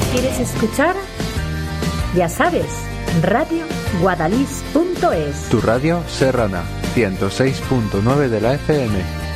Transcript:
¿Quieres escuchar? Ya sabes, radioguadalís.es. Tu radio serrana, 106.9 de la FM.